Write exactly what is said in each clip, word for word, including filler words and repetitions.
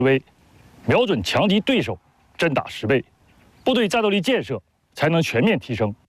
为瞄准强敌对手，真打十倍，部队战斗力建设才能全面提升。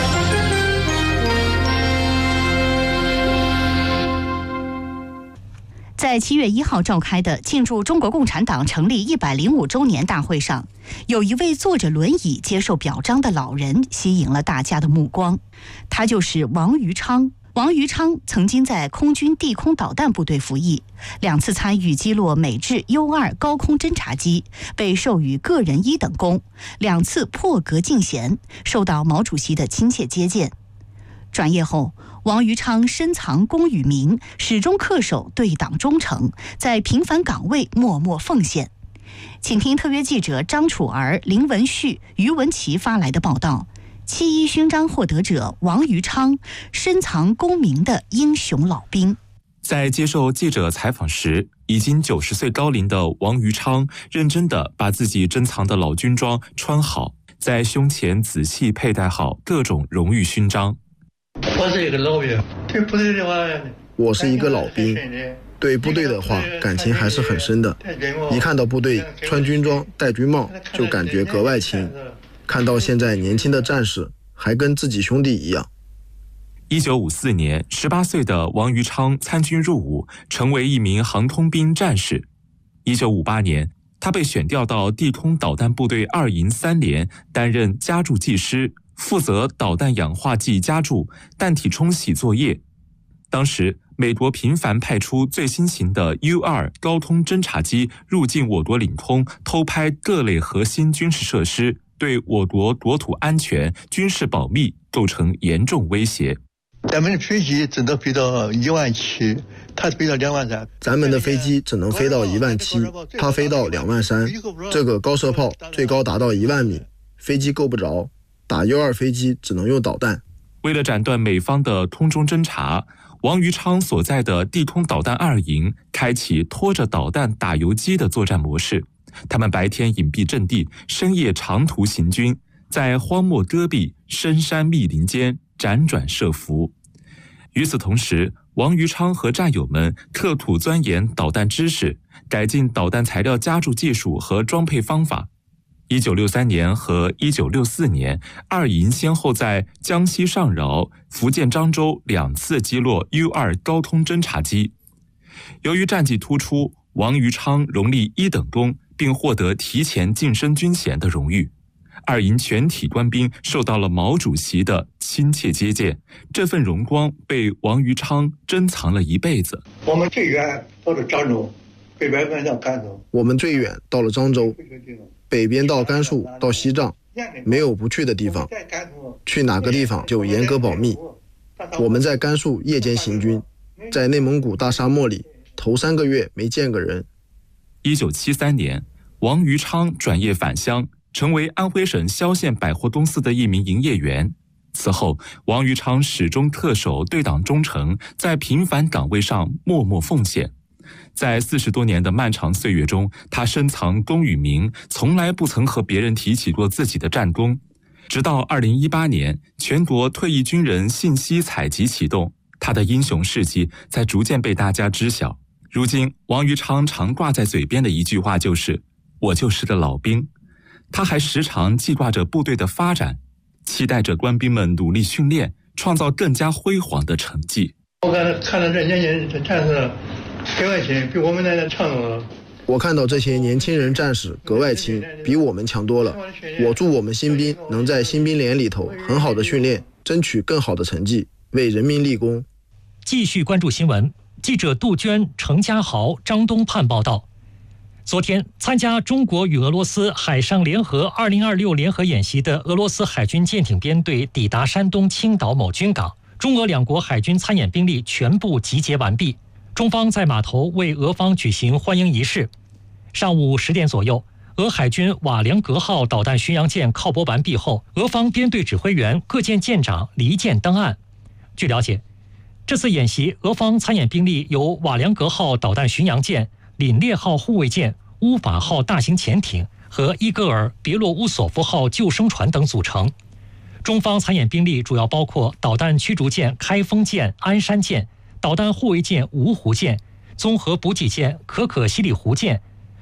在七月一号召开的庆祝中国共产党成立一百零五周年大会上，有一位坐着轮椅接受表彰的老人吸引了大家的目光，他就是王于昌。王于昌曾经在空军地空导弹部队服役，两次参与击落美制 U 二高空侦察机，被授予个人一等功，两次破格进衔，受到毛主席的亲切接见。转业后，王于昌深藏功与名，始终恪守对党忠诚，在平凡岗位默默奉献。请听特约记者张楚儿、林文旭、于文琪发来的报道。七一勋章获得者王于昌，深藏功名的英雄老兵。 在接受记者采访时，已经九十岁高龄的王于昌认真地把自己珍藏的老军装穿好，在胸前仔细佩戴好各种荣誉勋章。 我是一个老兵，对部队的话， 我是一个老兵，对部队的话感情还是很深的。一看到部队穿军装戴军帽，就感觉格外亲。看到现在年轻的战士还跟自己兄弟一样。 一九五四年，十八岁的王于昌参军入伍，成为一名航空兵战士。一九五八年，他被选调到地空导弹部队二营三连，担任加注技师，负责导弹氧化剂加注、弹体冲洗作业。当时，美国频繁派出最新型的 U 二高空侦察机入境我国领空，偷拍各类核心军事设施，对我国国土安全、军事保密构成严重威胁。 咱们的飞机只能飞到一万七，它飞到两万三。 咱们的飞机只能飞到一万七，它飞到两万三。这个高射炮最高达到一万米，飞机够不着，打 U 二飞机只能用导弹。 为了斩断美方的空中侦察，王于昌所在的地空导弹二营开启拖着导弹打游击的作战模式。他们白天隐蔽阵地，深夜长途行军，在荒漠戈壁、深山密林间辗转设伏。与此同时，王于昌和战友们刻苦钻研导弹知识，改进导弹材料加注技术和装配方法。一九六三年和一九六四年，二营先后在江西上饶、福建漳州两次击落 U 二高空侦察机。由于战绩突出，王于昌荣立一等功，并获得提前晋升军衔的荣誉。二营全体官兵受到了毛主席的亲切接见，这份荣光被王于昌珍藏了一辈子。 我们最远到了漳州，北边到甘州。 我们最远到了漳州，北边到甘肃到西藏，没有不去的地方。去哪个地方就严格保密。我们在甘肃夜间行军，在内蒙古大沙漠里，头三个月没见个人。 一九七三年，王于昌转业返乡，成为安徽省萧县百货公司的一名营业员。此后，王于昌始终恪守对党忠诚，在平凡岗位上默默奉献。在四十多年的漫长岁月中，他深藏功与名，从来不曾和别人提起过自己的战功。直到二零一八年，全国退役军人信息采集启动，他的英雄事迹才逐渐被大家知晓。如今，王于昌常挂在嘴边的一句话就是“我就是个老兵”。他还时常记挂着部队的发展，期待着官兵们努力训练，创造更加辉煌的成绩。 我看看到这年轻人战士格外亲，比我们那强多了。 我看到这些年轻人战士格外亲，比我们强多了。我祝我们新兵能在新兵连里头很好的训练，争取更好的成绩，为人民立功。 继续关注新闻，记者杜鹃、程家豪、张东盼报道。昨天，参加中国与俄罗斯海上联合二零二六联合演习的俄罗斯海军舰艇编队抵达山东青岛某军港，中俄两国海军参演兵力全部集结完毕。中方在码头为俄方举行欢迎仪式。上午十点左右，俄海军瓦良格号导弹巡洋舰靠泊完毕后，俄方编队指挥员各舰舰长离舰登岸。据了解，这次演习俄方参演兵力由瓦良格号导弹巡洋舰、凛冽号护卫舰、乌法号大型潜艇和伊戈尔·别洛乌索夫号救生船等组成。中方参演兵力主要包括导弹驱逐舰开封舰、鞍山舰、导弹护卫舰芜湖舰、综合补给舰可可西里湖舰、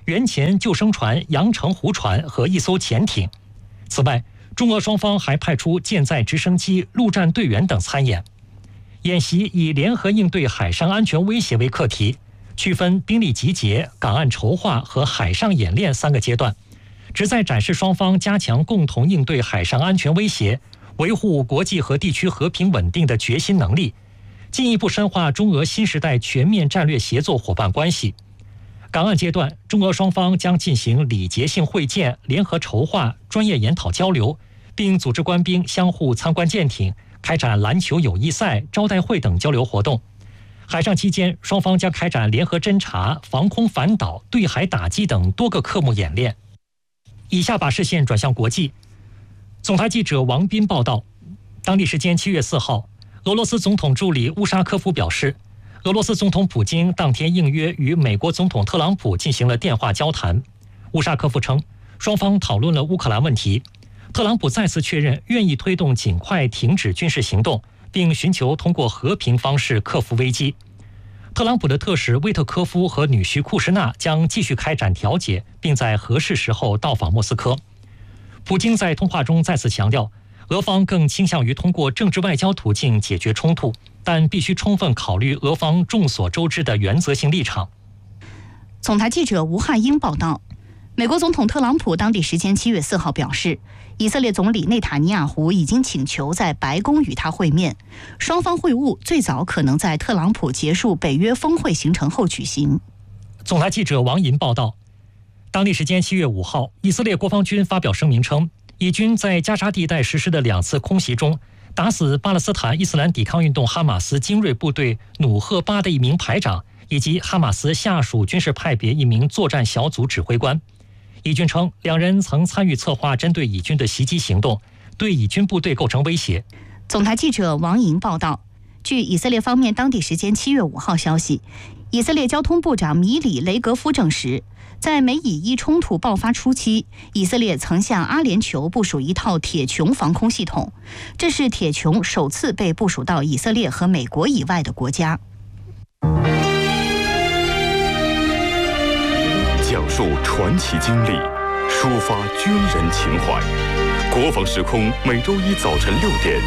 援前救生船阳澄湖船和一艘潜艇。此外，中俄双方还派出舰载直升机、陆战队员等参演。演习以联合应对海上安全威胁为课题，区分兵力集结、港岸筹划和海上演练三个阶段，旨在展示双方加强共同应对海上安全威胁、维护国际和地区和平稳定的决心能力，进一步深化中俄新时代全面战略协作伙伴关系。港岸阶段，中俄双方将进行礼节性会见、联合筹划、专业研讨交流，并组织官兵相互参观舰艇，开展篮球友谊赛、招待会等交流活动。海上期间，双方将开展联合侦察、防空反导、对海打击等多个科目演练。以下把视线转向国际。总台记者王斌报道，当地时间七月四号，俄罗斯总统助理乌沙科夫表示，俄罗斯总统普京当天应约与美国总统特朗普进行了电话交谈。乌沙科夫称，双方讨论了乌克兰问题。特朗普再次确认愿意推动尽快停止军事行动，并寻求通过和平方式克服危机。特朗普的特使威特科夫和女婿库什纳将继续开展调解，并在合适时候到访莫斯科。普京在通话中再次强调，俄方更倾向于通过政治外交途径解决冲突，但必须充分考虑俄方众所周知的原则性立场。 总台记者吴汉英报道，美国总统特朗普当地时间七月四号表示，以色列总理内塔尼亚胡已经请求在白宫与他会面，双方会晤最早可能在特朗普结束北约峰会行程后举行。 总台记者王银报道，当地时间七月五号，以色列国防军发表声明称，以军在加沙地带实施的两次空袭中，打死巴勒斯坦伊斯兰抵抗运动哈马斯精锐部队努赫巴的一名排长，以及哈马斯下属军事派别一名作战小组指挥官。以军称，两人曾参与策划针对以军的袭击行动，对以军部队构成威胁。 总台记者王莹报道，据以色列方面当地时间七月五号消息，以色列交通部长米里雷格夫证实，在美以伊冲突爆发初期，以色列曾向阿联酋部署一套铁穹防空系统，这是铁穹首次被部署到以色列和美国以外的国家。 讲述传奇经历，抒发军人情怀。国防时空每周一早晨六点